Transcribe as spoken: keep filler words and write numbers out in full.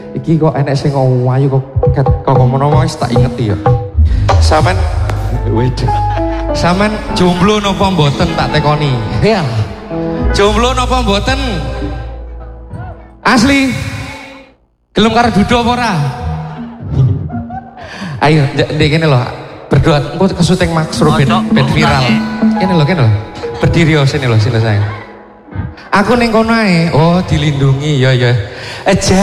Iki kok enek sing ayu kok kok ngomong-ngomong wis tak ingeti ya. Sampeyan wedo. Sampeyan jomblo napa mboten tak tekoni? Iya. Jomblo napa mboten? Asli. Gelem karo dudu apa ora? Ayo, ndek kene lho. Berdoa engko ke syuting Max Ruben ben viral. Kene lho, kene lho. Berdiri yo sini lho, sini sayang. Aku ning kono ae. Oh, dilindungi ya ya. Aja